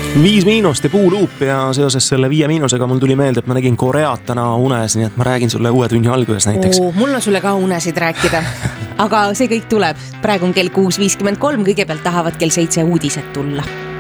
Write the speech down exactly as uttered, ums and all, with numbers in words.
Viis miinust ja puuluup ja seoses selle viie miinusega mul tuli meelde, et ma nägin Koreat täna unes, nii et ma räägin sulle uue tunni alguses näiteks. Oo, mul on sulle ka unesid rääkida, aga see kõik tuleb. Praegu on kell kuus viiskümmend kolm, kõigepealt tahavad kell seitse uudised tulla.